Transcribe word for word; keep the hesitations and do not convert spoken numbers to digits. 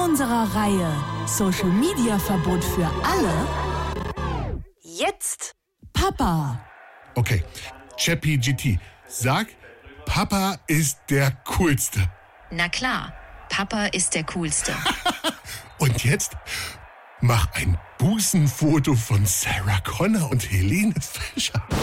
unserer Reihe Social Media Verbot für alle jetzt Papa. Okay, ChatGPT, sag, Papa ist der Coolste. Na klar, Papa ist der Coolste. Und jetzt mach ein Busenfoto von Sarah Connor und Helene Fischer.